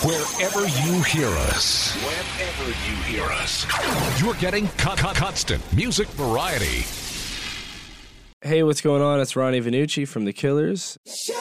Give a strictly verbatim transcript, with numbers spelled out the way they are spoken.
Wherever you hear us. Wherever you hear us. You're getting con- con- constant music variety. Hey, what's going on? It's Ronnie Vannucci from The Killers.